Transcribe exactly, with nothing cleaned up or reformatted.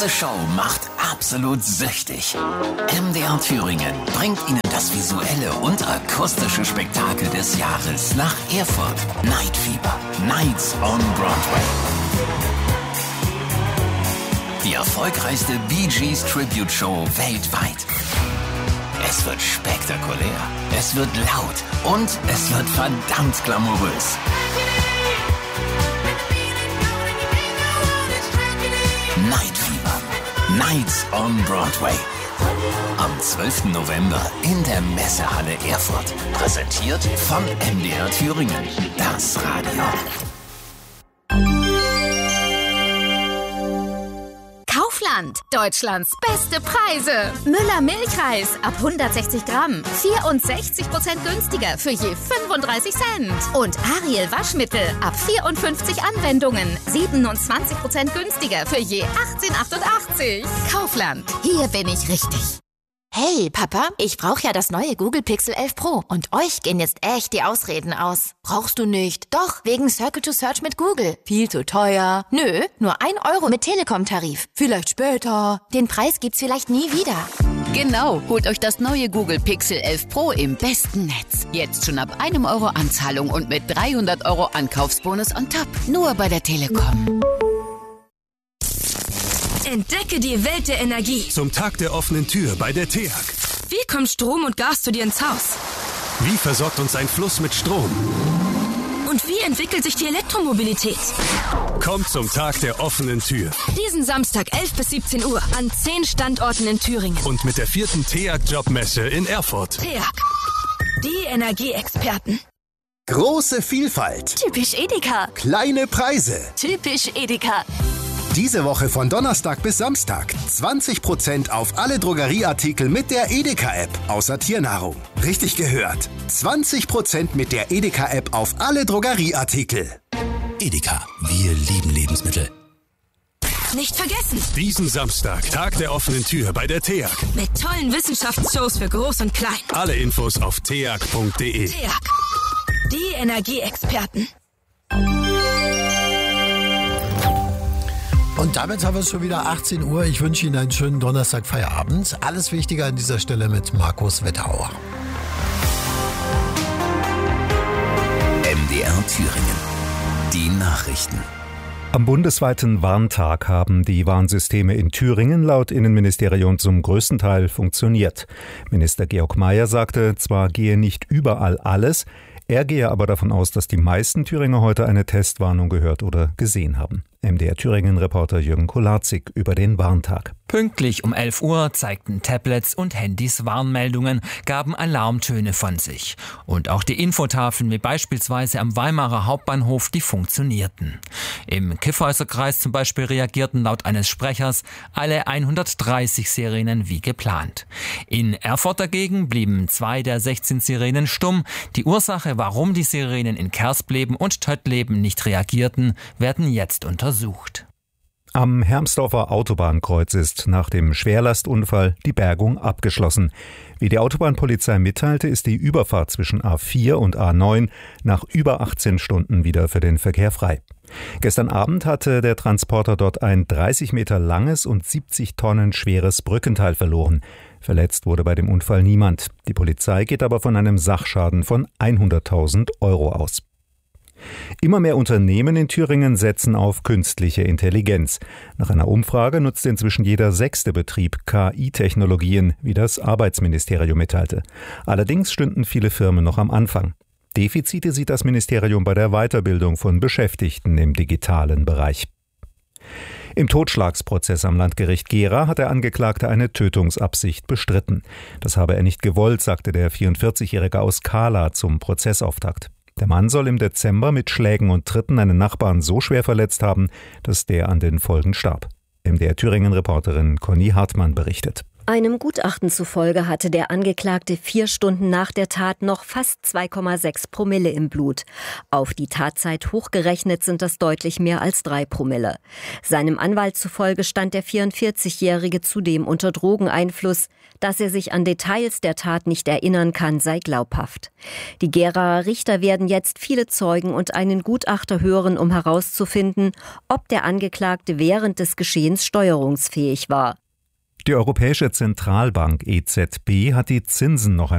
Diese Show macht absolut süchtig. M D R Thüringen bringt Ihnen das visuelle und akustische Spektakel des Jahres nach Erfurt. Night Fever. Nights on Broadway. Die erfolgreichste Bee Gees Tribute Show weltweit. Es wird spektakulär, es wird laut und es wird verdammt glamourös. Night Fever. Nights on Broadway. Am zwölften November in der Messehalle Erfurt. Präsentiert von M D R Thüringen. Das Radio. Kaufland. Deutschlands beste Preise. Müller Milchreis ab hundertsechzig Gramm. vierundsechzig Prozent günstiger für je fünfunddreißig Cent. Und Ariel Waschmittel ab vierundfünfzig Anwendungen. siebenundzwanzig Prozent günstiger für je achtzehn achtundachtzig. Kaufland. Hier bin ich richtig. Hey, Papa, ich brauche ja das neue Google Pixel elf Pro und euch gehen jetzt echt die Ausreden aus. Brauchst du nicht? Doch, wegen Circle to Search mit Google. Viel zu teuer. Nö, nur ein Euro mit Telekom-Tarif. Vielleicht später. Den Preis gibt's vielleicht nie wieder. Genau, holt euch das neue Google Pixel elf Pro im besten Netz. Jetzt schon ab einem Euro Anzahlung und mit dreihundert Euro Ankaufsbonus on top. Nur bei der Telekom. Entdecke die Welt der Energie. Zum Tag der offenen Tür bei der T E A G. Wie kommt Strom und Gas zu dir ins Haus? Wie versorgt uns ein Fluss mit Strom? Und wie entwickelt sich die Elektromobilität? Kommt zum Tag der offenen Tür. Diesen Samstag elf bis siebzehn Uhr an zehn Standorten in Thüringen. Und mit der vierten T E A G-Jobmesse in Erfurt. T E A G. Die Energieexperten. Große Vielfalt. Typisch Edeka. Kleine Preise. Typisch Edeka. Diese Woche von Donnerstag bis Samstag zwanzig Prozent auf alle Drogerieartikel mit der Edeka-App, außer Tiernahrung. Richtig gehört. zwanzig Prozent mit der Edeka-App auf alle Drogerieartikel. Edeka, wir lieben Lebensmittel. Nicht vergessen. Diesen Samstag, Tag der offenen Tür bei der T E A G. Mit tollen Wissenschaftsshows für Groß und Klein. Alle Infos auf t e a g punkt d e. T E A G. Die Energieexperten. Und damit haben wir es schon wieder achtzehn Uhr. Ich wünsche Ihnen einen schönen Donnerstag Feierabend. Alles Wichtige an dieser Stelle mit Markus Wetterauer. M D R Thüringen. Die Nachrichten. Am bundesweiten Warntag haben die Warnsysteme in Thüringen laut Innenministerium zum größten Teil funktioniert. Minister Georg Mayer sagte, zwar gehe nicht überall alles, er gehe aber davon aus, dass die meisten Thüringer heute eine Testwarnung gehört oder gesehen haben. M D R Thüringen-Reporter Jürgen Kolarzig über den Warntag. Pünktlich um elf Uhr zeigten Tablets und Handys Warnmeldungen, gaben Alarmtöne von sich. Und auch die Infotafeln wie beispielsweise am Weimarer Hauptbahnhof, die funktionierten. Im Kyffhäuserkreis zum Beispiel reagierten laut eines Sprechers alle hundertdreißig Sirenen wie geplant. In Erfurt dagegen blieben zwei der sechzehn Sirenen stumm. Die Ursache, warum die Sirenen in Kerspleben und Töttleben nicht reagierten, werden jetzt untersucht. Sucht. Am Hermsdorfer Autobahnkreuz ist nach dem Schwerlastunfall die Bergung abgeschlossen. Wie die Autobahnpolizei mitteilte, ist die Überfahrt zwischen A vier und A neun nach über achtzehn Stunden wieder für den Verkehr frei. Gestern Abend hatte der Transporter dort ein dreißig Meter langes und siebzig Tonnen schweres Brückenteil verloren. Verletzt wurde bei dem Unfall niemand. Die Polizei geht aber von einem Sachschaden von hunderttausend Euro aus. Immer mehr Unternehmen in Thüringen setzen auf künstliche Intelligenz. Nach einer Umfrage nutzt inzwischen jeder sechste Betrieb K I-Technologien, wie das Arbeitsministerium mitteilte. Allerdings stünden viele Firmen noch am Anfang. Defizite sieht das Ministerium bei der Weiterbildung von Beschäftigten im digitalen Bereich. Im Totschlagsprozess am Landgericht Gera hat der Angeklagte eine Tötungsabsicht bestritten. Das habe er nicht gewollt, sagte der vierundvierzigjährige aus Kahla zum Prozessauftakt. Der Mann soll im Dezember mit Schlägen und Tritten einen Nachbarn so schwer verletzt haben, dass der an den Folgen starb. M D R Thüringen-Reporterin Conny Hartmann berichtet. Einem Gutachten zufolge hatte der Angeklagte vier Stunden nach der Tat noch fast zwei Komma sechs Promille im Blut. Auf die Tatzeit hochgerechnet sind das deutlich mehr als drei Promille. Seinem Anwalt zufolge stand der vierundvierzigjährige zudem unter Drogeneinfluss. Dass er sich an Details der Tat nicht erinnern kann, sei glaubhaft. Die Geraer Richter werden jetzt viele Zeugen und einen Gutachter hören, um herauszufinden, ob der Angeklagte während des Geschehens steuerungsfähig war. Die Europäische Zentralbank E Z B hat die Zinsen noch